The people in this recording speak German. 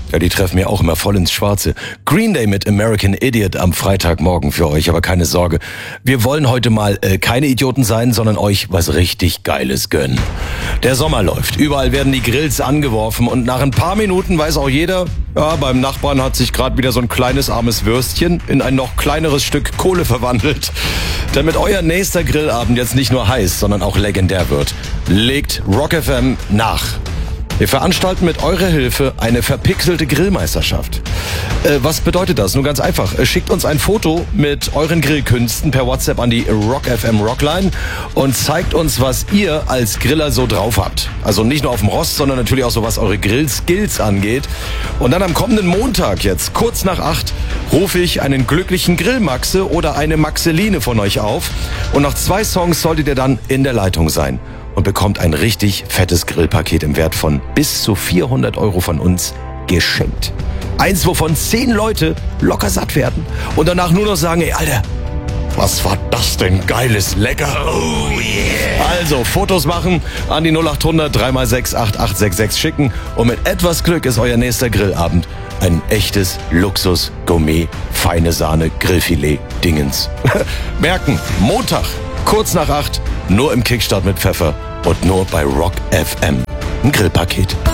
Ja, die treffen mir auch immer voll ins Schwarze. Green Day mit American Idiot am Freitagmorgen für euch, aber keine Sorge. Wir wollen heute mal keine Idioten sein, sondern euch was richtig Geiles gönnen. Der Sommer läuft, überall werden die Grills angeworfen und nach ein paar Minuten weiß auch jeder, ja, beim Nachbarn hat sich gerade wieder so ein kleines armes Würstchen in ein noch kleineres Stück Kohle verwandelt. Damit euer nächster Grillabend jetzt nicht nur heiß, sondern auch legendär wird, legt Rock FM nach. Wir veranstalten mit eurer Hilfe eine verpixelte Grillmeisterschaft. Was bedeutet das? Nur ganz einfach. Schickt uns ein Foto mit euren Grillkünsten per WhatsApp an die Rock FM Rockline und zeigt uns, was ihr als Griller so drauf habt. Also nicht nur auf dem Rost, sondern natürlich auch so, was eure Grillskills angeht. Und dann am kommenden Montag jetzt, kurz nach 8, rufe ich einen glücklichen Grillmaxe oder eine Maxeline von euch auf. Und nach 2 Songs solltet ihr dann in der Leitung sein und bekommt ein richtig fettes Grillpaket im Wert von bis zu 400 € von uns geschenkt. Eins, wovon 10 Leute locker satt werden und danach nur noch sagen, ey, Alter, was war das denn geiles, lecker? Oh yeah! Also, Fotos machen, an die 0800 3x6 8866 schicken und mit etwas Glück ist euer nächster Grillabend ein echtes Luxus, Gourmet, feine Sahne, Grillfilet, Dingens. Merken, Montag, kurz nach 8, nur im Kickstart mit Pfeffer und nur bei Rock FM. Ein Grillpaket.